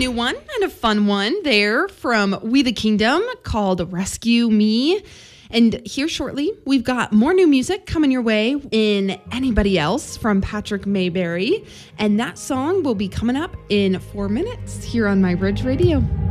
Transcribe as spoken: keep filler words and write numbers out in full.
new one and a fun one there from We the Kingdom called Rescue Me. And here shortly, we've got more new music coming your way in Anybody Else from Patrick Mayberry. And that song will be coming up in four minutes here on My Bridge Radio.